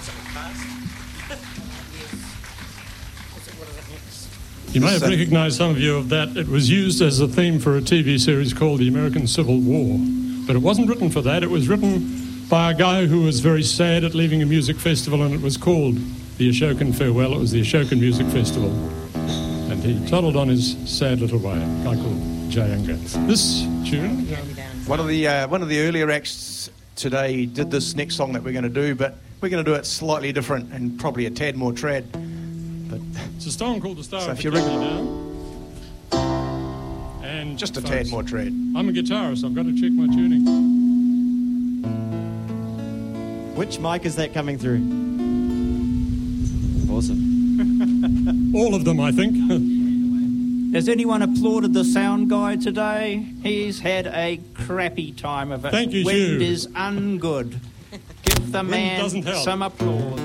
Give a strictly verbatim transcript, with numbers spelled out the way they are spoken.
You may have recognised, some of you, of that. It was used as a theme for a T V series called The American Civil War. But it wasn't written for that. It was written by a guy who was very sad at leaving a music festival, and it was called The Ashokan Farewell. It was the Ashokan Music Festival. And he toddled on his sad little way, a guy called Jay Unger. This tune... One of the uh, one of the earlier acts today did this next song that we're going to do, but we're going to do it slightly different and probably a tad more trad. But it's a song called The Star so of if the you ring Down. And just a folks, tad more trad. I'm a guitarist. I've got to check my tuning. Which mic is that coming through? Awesome. All of them, I think. Has anyone applauded the sound guy today? He's had a crappy time of it. Thank you, Wind Hugh. is ungood. Give the Wind man doesn't help. some applause.